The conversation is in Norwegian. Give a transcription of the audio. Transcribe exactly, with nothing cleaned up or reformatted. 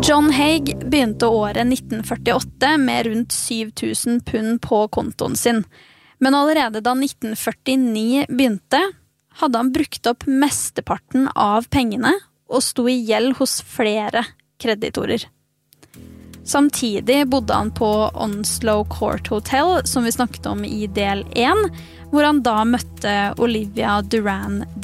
John Haig begynte året nitten førtiåtte med rundt syv tusen pund på kontoen sin. Men allerede da nitten førtini begynte, hadde han brukt opp mesteparten av pengene og sto i gjeld hos flere kreditorer. Samtidig bodde han på Onslow Court Hotel, som vi snakket om i del én, hvor han da møtte Olivia Duran